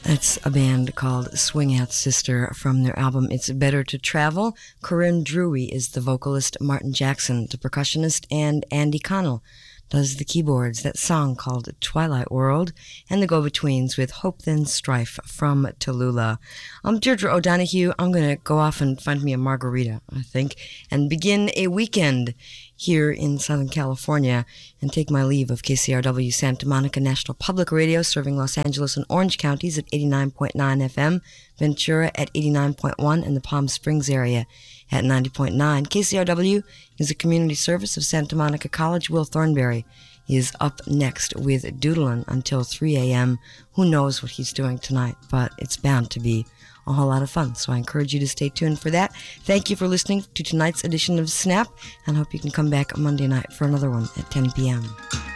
That's a band called Swing Out Sister from their album It's Better to Travel. Corinne Drewy is the vocalist, Martin Jackson, the percussionist, and Andy Connell does the keyboards. That song called Twilight World, and the Go-Betweens with Hope Then Strife from Tallulah. I'm Deirdre O'Donoghue. I'm going to go off and find me a margarita, I think, and begin a weekend here in Southern California and take my leave of KCRW Santa Monica National Public Radio, serving Los Angeles and Orange counties at 89.9 FM, Ventura at 89.1, and the Palm Springs area at 90.9. KCRW is a community service of Santa Monica College. Will Thornberry is up next with Doodlin' until 3 a.m. Who knows what he's doing tonight, but it's bound to be a whole lot of fun, so I encourage you to stay tuned for that. Thank you for listening to tonight's edition of Snap, and hope you can come back Monday night for another one at 10 p.m.